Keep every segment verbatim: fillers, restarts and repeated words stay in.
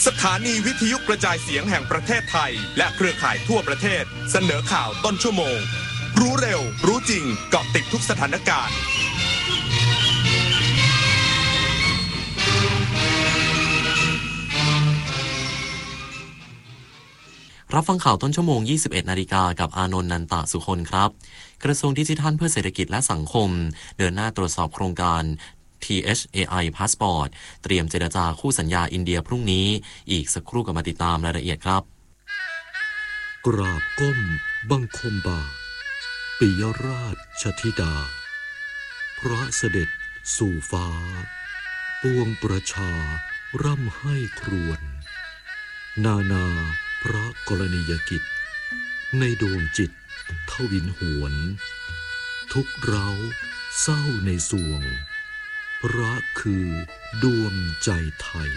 สถานีวิทยุกระจายเสียงแห่งประเทศไทยและเครือข่ายทั่วประเทศเสนอข่าวต้นชั่วโมงรู้เร็วรู้จริงเกาะติดทุกสถานการณ์รับฟังข่าวต้นชั่วโมง ยี่สิบเอ็ด นาฬิกากับอานนท์ นันตะสุคนครับกระทรวงดิจิทัลเพื่อเศรษฐกิจและสังคมเดินหน้าตรวจสอบโครงการ ที เอช เอ ไอ Passport เตรียมเจรจาคู่สัญญาอินเดียพรุ่งนี้อีกสักครู่กับมาติดตามรายละเอียดครับกราบก้มบังคมบาทปิยราชธิดาพระเสด็จสู่ฟ้าปวงประชาร่ำให้ครวญนานาพระกรณียกิจในดวงจิตทวินหวนทุกเร้าเศร้าในสวงพระคือดวงใจไทย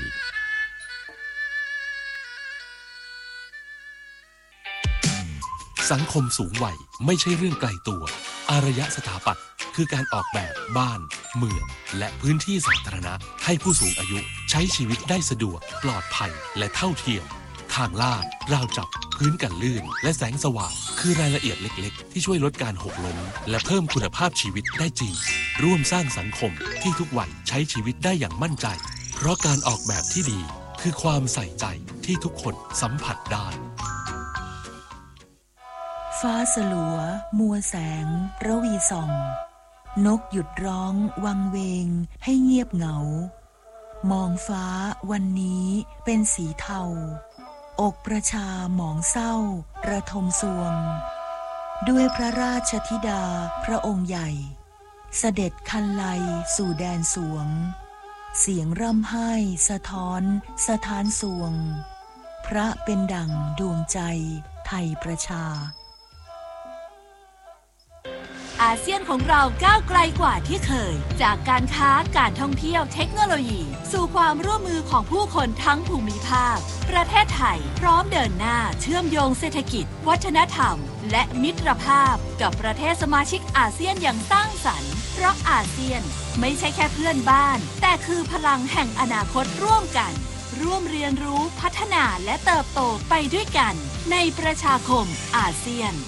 สังคมสูงวัยไม่ใช่เรื่องไกลตัวอารยสถาปัตย์คือการออกแบบบ้านเมืองและพื้นที่สาธารณะให้ผู้สูงอายุใช้ชีวิตได้สะดวกปลอดภัยและเท่าเทียมทางลาดราวจับพื้นกันลื่นและแสงสว่างคือรายละเอียดเล็กๆที่ช่วยลดการหกล้มและเพิ่มคุณภาพชีวิตได้จริงร่วมสร้างสังคมที่ทุกวัยใช้ชีวิตได้อย่างมั่นใจเพราะการออกแบบที่ดีคือความใส่ใจที่ทุกคนสัมผัสได้ฟ้าสลัวมัวแสงระวีส่องนกหยุดร้องวังเวงให้เงียบเหงามองฟ้าวันนี้เป็นสีเทาอกประชาหมองเศร้าระทมสวงด้วยพระราชธิดาพระองค์ใหญ่เสด็จคันไลสู่แดนสวงเสียงร่ำไห้สะท้อนสะท้านสวงพระเป็นดั่งดวงใจไทยประชาอาเซียนของเราก้าวไกลกว่าที่เคยจากการค้าการท่องเที่ยวเทคโนโลยีสู่ความร่วมมือของผู้คนทั้งภูมิภาคประเทศไทยพร้อมเดินหน้าเชื่อมโยงเศรษฐกิจวัฒนธรรมและมิตรภาพกับประเทศสมาชิกอาเซียนอย่างสร้างสรรค์เพราะอาเซียนไม่ใช่แค่เพื่อนบ้านแต่คือพลังแห่งอนาคตร่วมกันร่วมเรียนรู้พัฒนาและเติบโตไปด้วยกันในประชาคมอาเซียน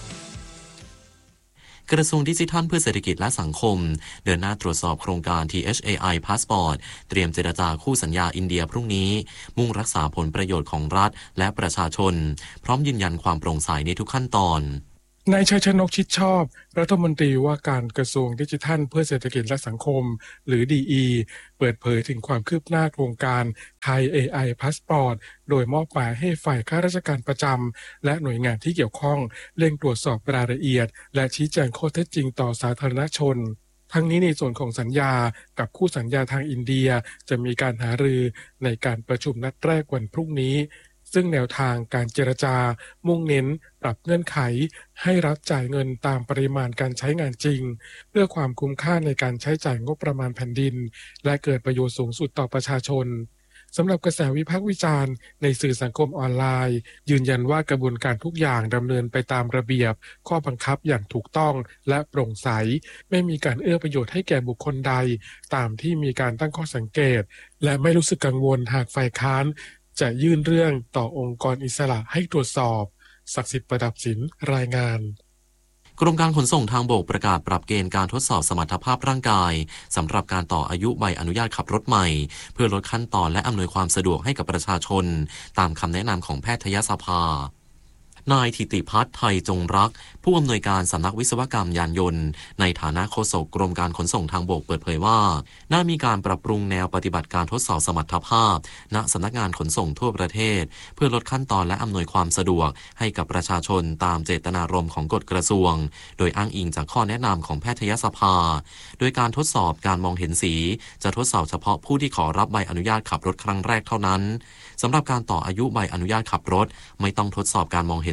กระทรวงดิจิทัลเพื่อเศรษฐกิจและสังคมเดินหน้าตรวจสอบโครงการ ที เอช เอ ไอ Passport เตรียมเจรจาคู่สัญญาอินเดียพรุ่งนี้มุ่งรักษาผลประโยชน์ของรัฐและประชาชนพร้อมยืนยันความโปร่งใสในทุกขั้นตอนนายชัยชนกชิดชอบรัฐมนตรีว่าการกระทรวงดิจิทัลเพื่อเศรษฐกิจและสังคมหรือ ดี อี เปิดเผยถึงความคืบหน้าโครงการไทย เอ ไอ Passport โดยมอบหมายให้ฝ่ายข้าราชการประจำและหน่วยงานที่เกี่ยวข้องเร่งตรวจสอบรายละเอียดและชี้แจงข้อเท็จจริงต่อสาธารณชนทั้งนี้ในส่วนของสัญญากับคู่สัญญาทางอินเดียจะมีการหารือในการประชุมนัดแรกวันพรุ่งนี้ซึ่งแนวทางการเจรจามุ่งเน้นปรับเงื่อนไขให้รัฐจ่ายเงินตามปริมาณการใช้งานจริงเพื่อความคุ้มค่าในการใช้จ่ายงบประมาณแผ่นดินและเกิดประโยชน์สูงสุดต่อประชาชนสำหรับกระแสวิพากษ์วิจารณ์ในสื่อสังคมออนไลน์ยืนยันว่ากระบวนการทุกอย่างดำเนินไปตามระเบียบข้อบังคับอย่างถูกต้องและโปร่งใสไม่มีการเอื้อประโยชน์ให้แก่บุคคลใดตามที่มีการตั้งข้อสังเกตและไม่รู้สึกกังวลหากฝ่ายค้านจะยื่นเรื่องต่อองค์กรอิสระให้ตรวจสอบศักดิ์สิทธิ์ประดับศิลป์รายงานกรมการขนส่งทางบกประกาศปรับเกณฑ์การทดสอบสมรรถภาพร่างกายสำหรับการต่ออายุใบอนุญาตขับรถใหม่เพื่อลดขั้นตอนและอำนวยความสะดวกให้กับประชาชนตามคำแนะนำของแพทยสภานายธิติพัฒน์ไทยจงรักผู้อำนวยการสำนักวิศวกรรมยานยนต์ในฐานะโฆษกกรมการขนส่งทางบกเปิดเผยว่าน่ามีการปรับปรุงแนวปฏิบัติการทดสอบสมรรถภาพณสำนักงานขนส่งทั่วประเทศเพื่อลดขั้นตอนและอำนวยความสะดวกให้กับประชาชนตามเจตนารมณ์ของกฎกระทรวงโดยอ้างอิงจากข้อแนะนำของแพทยสภาโดยการทดสอบการมองเห็นสีจะทดสอบเฉพาะผู้ที่ขอรับใบอนุญาตขับรถครั้งแรกเท่านั้นสำหรับการต่ออายุใบอนุญาตขับรถไม่ต้องทดสอบการมองเห็น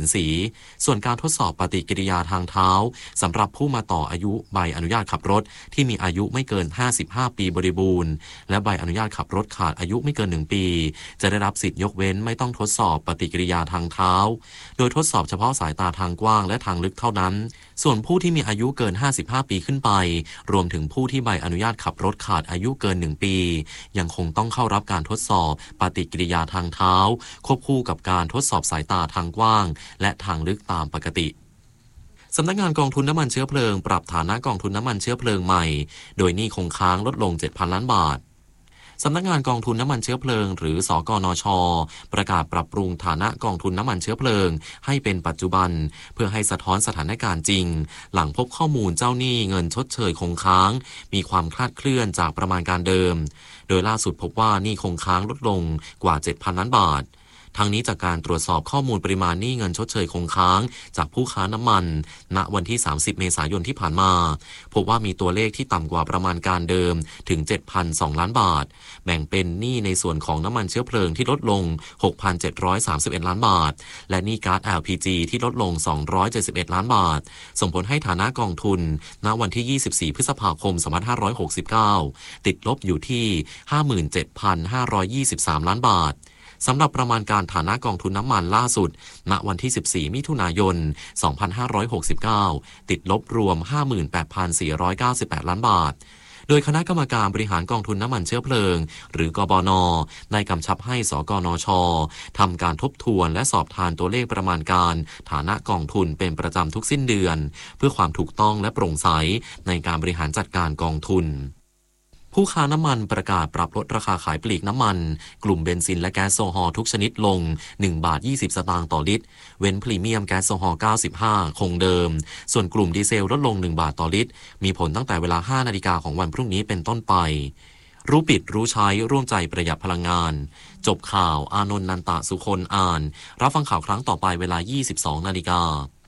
นสีส่วนการทดสอบปฏิกิริยาทางเท้าสำหรับผู้มาต่ออายุใบอนุญาตขับรถที่มีอายุไม่เกินห้าสิบห้าปีบริบูรณ์และใบอนุญาตขับรถขาดอายุไม่เกินหนึ่งปีจะได้รับสิทธิยกเว้นไม่ต้องทดสอบปฏิกิริยาทางเท้าโดยทดสอบเฉพาะสายตาทางกว้างและทางลึกเท่านั้นส่วนผู้ที่มีอายุเกินห้าสิบห้าปีขึ้นไปรวมถึงผู้ที่ใบอนุญาตขับรถขาดอายุเกินหนึ่งปียังคงต้องเข้ารับการทดสอบปฏิกิริยาทางเท้าควบคู่กับการทดสอบสายตาทางกว้างและทางลึกตามปกติสำนักงานกองทุนน้ำมันเชื้อเพลิงปรับฐานะกองทุนน้ำมันเชื้อเพลิงใหม่โดยหนี้คงค้างลดลง เจ็ดพัน ล้านบาทสำนักงานกองทุนน้ำมันเชื้อเพลิงหรือสกนช.ประกาศปรับปรุงฐานะกองทุนน้ำมันเชื้อเพลิงให้เป็นปัจจุบันเพื่อให้สะท้อนสถานการณ์จริงหลังพบข้อมูลเจ้าหนี้เงินชดเชยคงค้างมีความคลาดเคลื่อนจากประมาณการเดิมโดยล่าสุดพบว่าหนี้คงค้างลดลงกว่า เจ็ดพัน ล้านบาททั้งนี้จากการตรวจสอบข้อมูลปริมาณหนี้เงินชดเชยคงค้างจากผู้ค้าน้ำมันณวันที่สามสิบเมษายนที่ผ่านมาพบว่ามีตัวเลขที่ต่ำกว่าประมาณการเดิมถึง เจ็ดพันสอง ล้านบาทแบ่งเป็นหนี้ในส่วนของน้ำมันเชื้อเพลิงที่ลดลง หกพันเจ็ดร้อยสามสิบเอ็ด ล้านบาทและหนี้ก๊าซ แอล พี จี ที่ลดลงสองร้อยเจ็ดสิบเอ็ดล้านบาทส่งผลให้ฐานะกองทุนณวันที่ยี่สิบสี่พฤษภาคมสองพันห้าร้อยหกสิบเก้าติดลบอยู่ที่ ห้าหมื่นเจ็ดพันห้าร้อยยี่สิบสาม ล้านบาทสำหรับประมาณการฐานะกองทุนน้ำมันล่าสุดณวันที่สิบสี่มิถุนายนสองพันห้าร้อยหกสิบเก้าติดลบรวม ห้าหมื่นแปดพันสี่ร้อยเก้าสิบแปด ล้านบาทโดยคณะกรรมการบริหารกองทุนน้ำมันเชื้อเพลิงหรือกบน.ได้กำชับให้สกนช.ทำการทบทวนและสอบทานตัวเลขประมาณการฐานะกองทุนเป็นประจำทุกสิ้นเดือนเพื่อความถูกต้องและโปร่งใสในการบริหารจัดการกองทุนผู้ค้าน้ำมันประกาศปรับลดราคาขายปลีกน้ำมันกลุ่มเบนซินและแก๊สโซฮอล์ทุกชนิดลงหนึ่งบาทยี่สิบสตางค์ต่อลิตรเว้นพรีเมียมแก๊สโซฮอล์เก้าสิบห้าคงเดิมส่วนกลุ่มดีเซลลดลงหนึ่งบาทต่อลิตรมีผลตั้งแต่เวลา ห้านาฬิกาของวันพรุ่งนี้เป็นต้นไปรู้ปิดรู้ใช้ร่วมใจประหยัดพลังงานจบข่าวอานนท์นันตะสุคนอ่านรับฟังข่าวครั้งต่อไปเวลา ยี่สิบสองนาฬิกา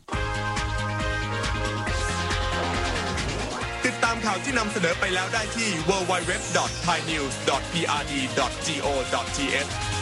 ติดตามข่าวที่นำเสนอไปแล้วได้ที่ ดับเบิลยู ดับเบิลยู ดับเบิลยู ดอท ไทยนิวส์ ดอท พี อาร์ ดี ดอท จี โอ ดอท ที เอช